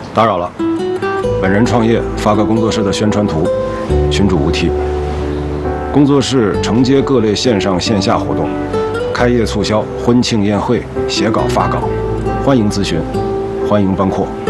打扰了，本人创业发个工作室的宣传图，群主无梯。工作室承接各类线上线下活动，开业促销、婚庆宴会、写稿发稿，欢迎咨询，欢迎帮扩。